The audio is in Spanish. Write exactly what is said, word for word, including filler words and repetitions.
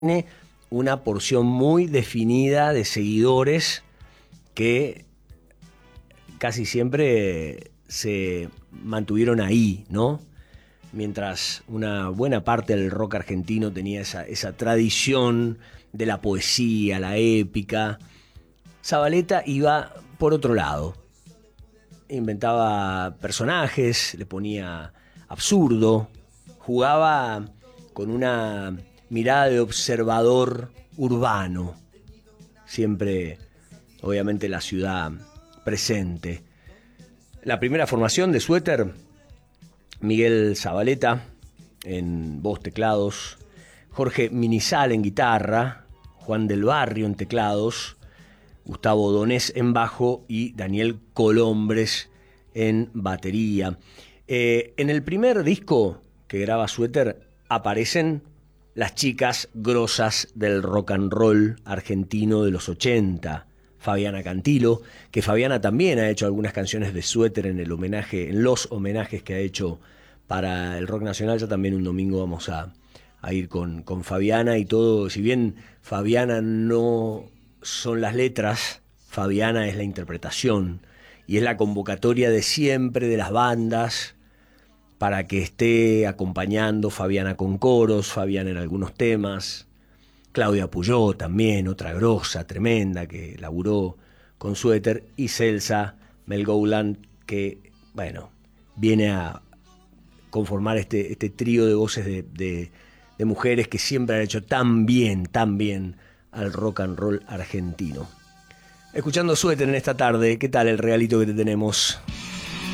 tiene una porción muy definida de seguidores que casi siempre se mantuvieron ahí, ¿no? Mientras una buena parte del rock argentino tenía esa, esa tradición de la poesía, la épica, Zavaleta iba por otro lado. Inventaba personajes, le ponía absurdo, jugaba con una mirada de observador urbano, siempre obviamente la ciudad presente. La primera formación de Suéter, Miguel Zavaleta en voz, teclados, Jorge Minizal en guitarra, Juan del Barrio en teclados, Gustavo Donés en bajo y Daniel Colombres en batería. Eh, en el primer disco que graba Suéter aparecen las chicas grosas del rock and roll argentino de los ochenta. Fabiana Cantilo, que Fabiana también ha hecho algunas canciones de Suéter en el homenaje, en los homenajes que ha hecho para el rock nacional. Ya también un domingo vamos a, a ir con, con Fabiana y todo. Si bien Fabiana no son las letras, Fabiana es la interpretación y es la convocatoria de siempre de las bandas para que esté acompañando Fabiana con coros, Fabiana en algunos temas, Claudia Puyó también, otra grosa, tremenda, que laburó con Suéter, y Celsa Melgoulan, que, bueno, viene a conformar este, este trío de voces de, de, de mujeres que siempre han hecho tan bien, tan bien al rock and roll argentino. Escuchando Suéter en esta tarde, ¿qué tal el regalito que te tenemos?